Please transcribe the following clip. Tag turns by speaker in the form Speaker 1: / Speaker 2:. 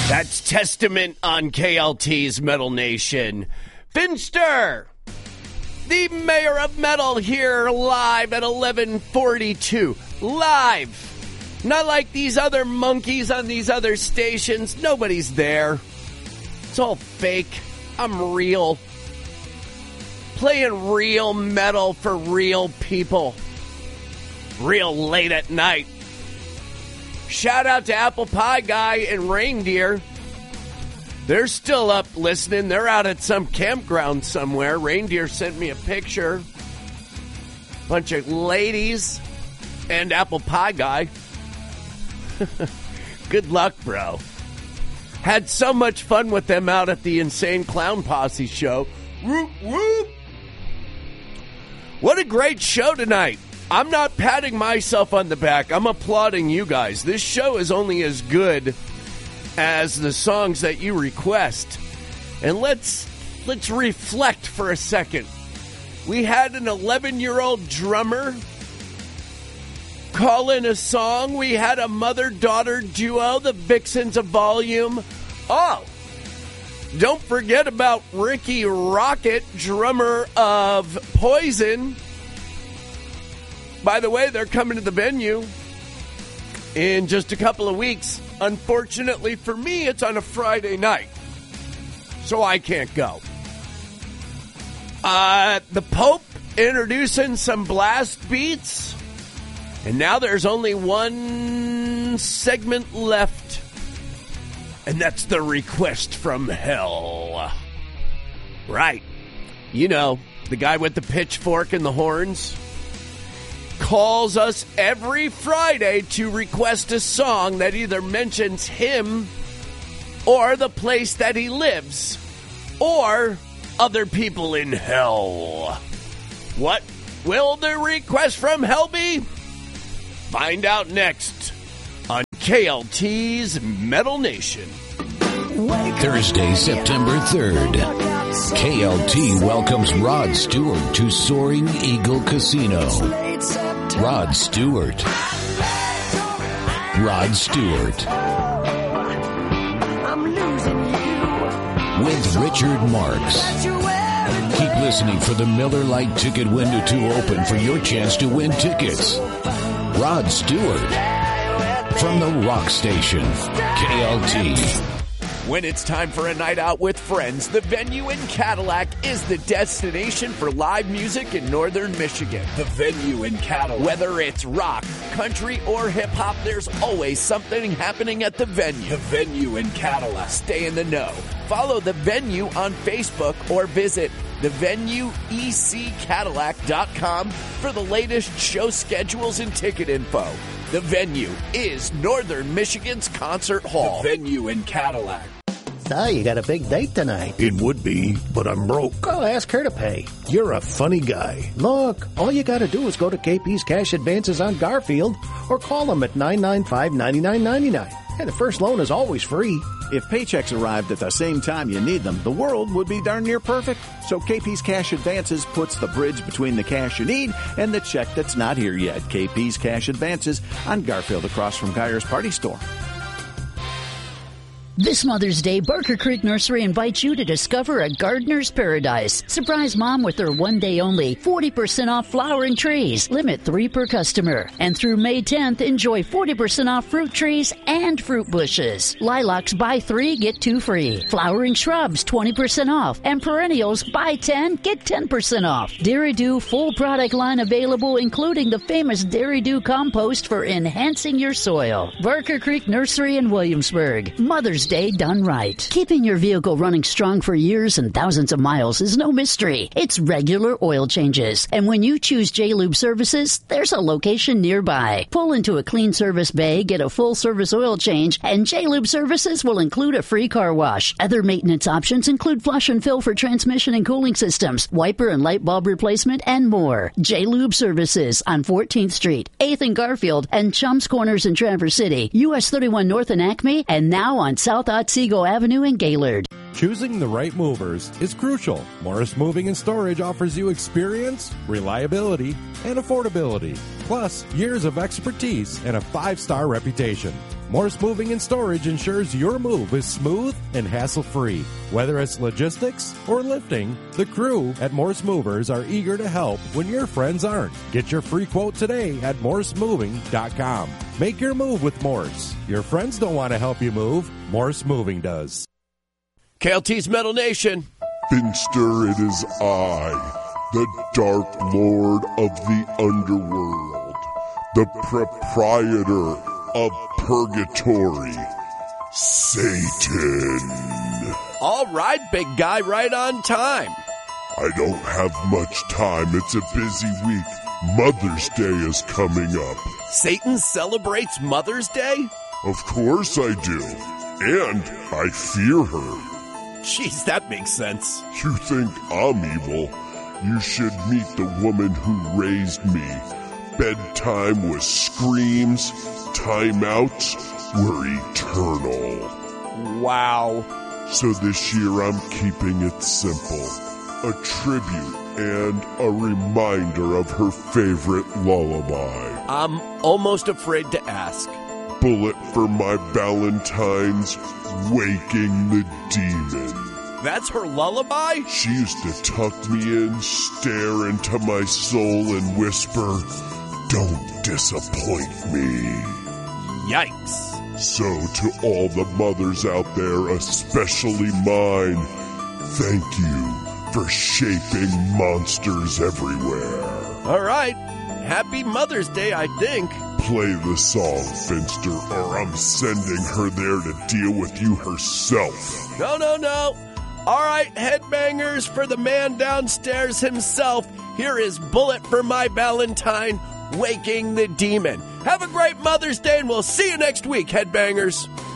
Speaker 1: That's Testament on KLT's Metal Nation. Finster, the mayor of metal, here live at 11:42. Live. Not like these other monkeys on these other stations. Nobody's there. It's all fake. I'm real. Playing real metal for real people. Real late at night. Shout out to Apple Pie Guy and Reindeer. They're still up listening. They're out at some campground somewhere. Reindeer sent me a picture. Bunch of ladies and Apple Pie Guy. Good luck, bro. Had so much fun with them out at the Insane Clown Posse show. Whoop, whoop. What a great show tonight. I'm not patting myself on the back. I'm applauding you guys. This show is only as good as the songs that you request. And let's reflect for a second. We had an 11-year-old drummer call in a song. We had a mother-daughter duo, the Vixens of Volume. Oh, don't forget about Ricky Rocket, drummer of Poison. By the way, they're coming to the venue in just a couple of weeks. Unfortunately for me, it's on a Friday night, so I can't go. The Pope introducing some blast beats, and now there's only one segment left, and that's the Request from Hell. Right. You know, the guy with the pitchfork and the horns calls us every Friday to request a song that either mentions him or the place that he lives or other people in hell. What will the Request from Hell be? Find out next on KLT's Metal Nation.
Speaker 2: Thursday, September 3rd. KLT welcomes Rod Stewart to Soaring Eagle Casino. Rod Stewart. With Richard Marks. Keep listening for the Miller Lite ticket window to open for your chance to win tickets. Rod Stewart. From the Rock Station, KLT.
Speaker 1: When it's time for a night out with friends, the Venue in Cadillac is the destination for live music in northern Michigan.
Speaker 3: The Venue in Cadillac.
Speaker 1: Whether it's rock, country, or hip-hop, there's always something happening at the Venue.
Speaker 3: The Venue in Cadillac.
Speaker 1: Stay in the know. Follow the Venue on Facebook or visit thevenueeccadillac.com for the latest show schedules and ticket info. The Venue is Northern Michigan's concert hall.
Speaker 3: The Venue in Cadillac.
Speaker 4: So, you got a big date tonight.
Speaker 5: It would be, but I'm broke.
Speaker 4: Well, ask her to pay.
Speaker 5: You're a funny guy.
Speaker 4: Look, all you got to do is go to KP's Cash Advances on Garfield or call them at 995-9999. And the first loan is always free.
Speaker 6: If paychecks arrived at the same time you need them, the world would be darn near perfect. So KP's Cash Advances puts the bridge between the cash you need and the check that's not here yet. KP's Cash Advances on Garfield across from Geyer's Party Store.
Speaker 7: This Mother's Day, Barker Creek Nursery invites you to discover a gardener's paradise. Surprise Mom with their one-day only 40% off flowering trees. Limit 3 per customer. And through May 10th, enjoy 40% off fruit trees and fruit bushes. Lilacs, buy 3, get 2 free. Flowering shrubs, 20% off. And perennials, buy 10, get 10% off. Dairy Dew full product line available, including the famous Dairy Dew compost for enhancing your soil. Barker Creek Nursery in Williamsburg. Mother's Day done right. Keeping your vehicle running strong for years and thousands of miles is no mystery. It's regular oil changes. And when you choose J-Lube Services, there's a location nearby. Pull into a clean service bay, get a full service oil change, and J-Lube Services will include a free car wash. Other maintenance options include flush and fill for transmission and cooling systems, wiper and light bulb replacement, and more. J-Lube Services on 14th Street, 8th and Garfield, and Chums Corners in Traverse City, US 31 North in Acme, and now on South Otsego Avenue in Gaylord.
Speaker 8: Choosing the right movers is crucial. Morris Moving and Storage offers you experience, reliability, and affordability, plus years of expertise and a 5-star reputation. Morse Moving and Storage ensures your move is smooth and hassle-free. Whether it's logistics or lifting, the crew at Morse Movers are eager to help when your friends aren't. Get your free quote today at morsemoving.com. Make your move with Morse. Your friends don't want to help you move. Morse Moving does.
Speaker 1: KLT's Metal Nation.
Speaker 9: Finster, it is I, the Dark Lord of the Underworld, the proprietor of Purgatory, Satan.
Speaker 1: All right, big guy, right on time.
Speaker 9: I don't have much time. It's a busy week. Mother's Day is coming up.
Speaker 1: Satan celebrates Mother's Day?
Speaker 9: Of course I do. And I fear her.
Speaker 1: Jeez, that makes sense.
Speaker 9: You think I'm evil? You should meet the woman who raised me. Bedtime with screams, timeouts were eternal.
Speaker 1: Wow.
Speaker 9: So this year I'm keeping it simple. A tribute and a reminder of her favorite lullaby.
Speaker 1: I'm almost afraid to ask.
Speaker 9: Bullet for my Valentine's, waking the demon.
Speaker 1: That's her lullaby?
Speaker 9: She used to tuck me in, stare into my soul, and whisper, "Don't disappoint me."
Speaker 1: Yikes.
Speaker 9: So to all the mothers out there, especially mine, thank you for shaping monsters everywhere.
Speaker 1: All right. Happy Mother's Day, I think.
Speaker 9: Play the song, Finster, or I'm sending her there to deal with you herself.
Speaker 1: No. All right, headbangers, for the man downstairs himself, here is Bullet for My Valentine, Waking the Demon. Have a great Mother's Day, and we'll see you next week, headbangers.